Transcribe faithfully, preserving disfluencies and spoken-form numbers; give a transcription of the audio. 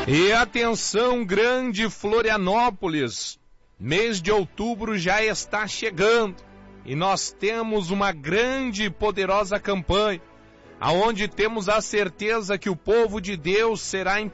E atenção, grande Florianópolis, mês de outubro já está chegando e nós temos uma grande e poderosa campanha, aonde temos a certeza que o povo de Deus será